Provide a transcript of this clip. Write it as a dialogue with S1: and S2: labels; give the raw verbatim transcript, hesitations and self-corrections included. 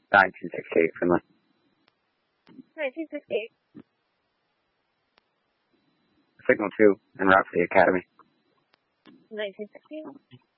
S1: nineteen sixty-eight, Finley.
S2: nineteen sixty-eight.
S1: Signal two, en route for the academy.
S2: nineteen sixty-eight.